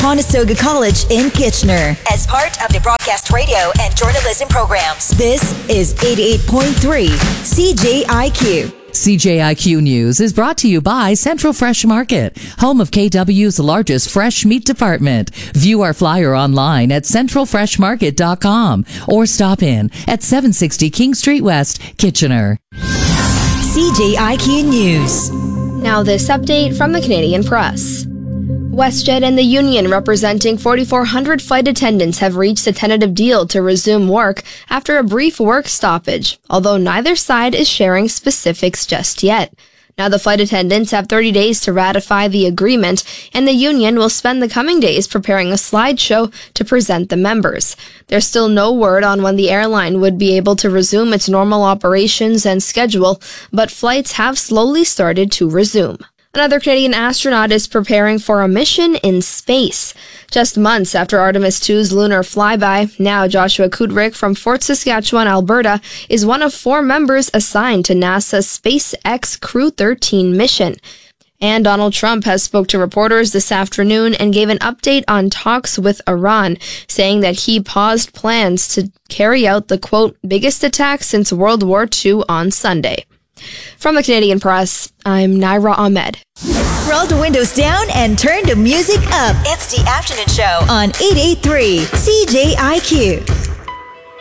Conestoga College in Kitchener as part of the broadcast radio and journalism programs. This is 88.3 CJIQ. CJIQ News is brought to you by Central Fresh Market, home of KW's largest fresh meat department. View our flyer online at centralfreshmarket.com or stop in at 760 King Street West, Kitchener. CJIQ News. Now this update from the Canadian Press. WestJet and the union representing 4,400 flight attendants have reached a tentative deal to resume work after a brief work stoppage, although neither side is sharing specifics just yet. Now the flight attendants have 30 days to ratify the agreement, and the union will spend the coming days preparing a slideshow to present the members. There's still no word on when the airline would be able to resume its normal operations and schedule, but flights have slowly started to resume. Another Canadian astronaut is preparing for a mission in space. Just months after Artemis II's lunar flyby, now Joshua Kudrick from Fort Saskatchewan, Alberta, is one of 4 members assigned to NASA's SpaceX Crew 13 mission. And Donald Trump has spoke to reporters this afternoon and gave an update on talks with Iran, saying that he paused plans to carry out the, quote, biggest attack since World War II on Sunday. From the Canadian Press, I'm Naira Ahmed. Roll the windows down and turn the music up. It's the afternoon show on 88.3 CJIQ.